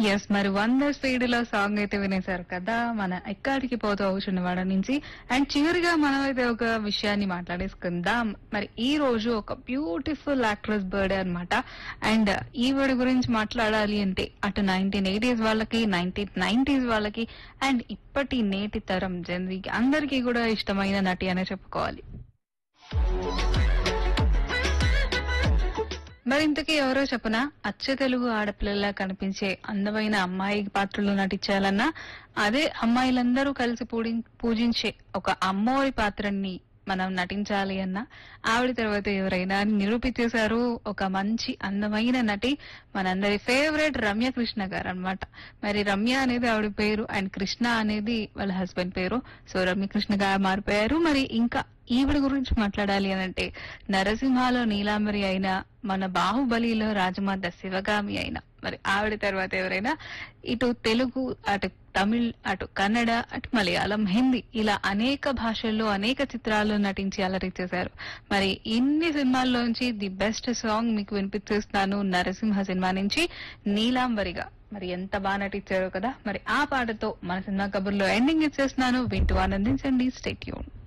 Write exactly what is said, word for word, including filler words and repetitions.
Yes మరి వంద speed లో సాంగ్ అయితే వినేశారు కదా మన ఎక్కడికి పోతూ అవుచున్నవాడ నుంచి. అండ్ చివరిగా మనం అయితే ఒక విషయాన్ని మాట్లాడేసుకుందాం. మరి ఈ రోజు ఒక బ్యూటిఫుల్ యాక్ట్రెస్ బర్త్డే అన్నమాట. అండ్ ఈవిడ గురించి మాట్లాడాలి అంటే అటు నైన్టీన్ ఎయిటీస్ వాళ్ళకి, నైన్టీన్ నైన్టీస్ వాళ్ళకి, అండ్ ఇప్పటి నేటి తరం జనరీకి అందరికీ కూడా ఇష్టమైన నటి అనే చెప్పుకోవాలి. మరి ఇంతకీ ఎవరో చెప్పనా, అచ్చ తెలుగు ఆడపిల్లలా కనిపించే అందమైన అమ్మాయి పాత్రలో నటించాలన్నా, అదే అమ్మాయిలందరూ కలిసి పూడి- పూజించే ఒక అమ్మోరి పాత్రని మనం నటించాలి అన్నా ఆవిడ తర్వాత ఎవరైనా అని నిరూపించేశారు ఒక మంచి అందమైన నటి, మనందరి ఫేవరెట్ రమ్య కృష్ణ గారు అన్నమాట. మరి రమ్య అనేది ఆవిడ పేరు అండ్ కృష్ణ అనేది వాళ్ళ హస్బెండ్ పేరు. సో రమ్య కృష్ణ గారు మారిపోయారు. మరి ఇంకా ఈవిడ గురించి మాట్లాడాలి అని అంటే నరసింహలో నీలాంబరి అయినా, మన బాహుబలిలో రాజమాత శివగామి అయినా, మరి ఆవిడ తర్వాత ఎవరైనా ఇటు తెలుగు, అటు తమిళ్, అటు కన్నడ, అటు మలయాళం, హిందీ ఇలా అనేక భాషల్లో అనేక చిత్రాల్లో నటించి అలరించేశారు. మరి ఇన్ని సినిమాల్లోంచి ది బెస్ట్ సాంగ్ మీకు వినిపించేస్తాను నరసింహ సినిమా నుంచి నీలాంబరిగా. మరి ఎంత బాగా నటించారో కదా. మరి ఆ పాటతో మన సినిమా కబుర్లో ఎండింగ్ ఇచ్చేస్తున్నాను. వింటూ ఆనందించండి. Stay tune.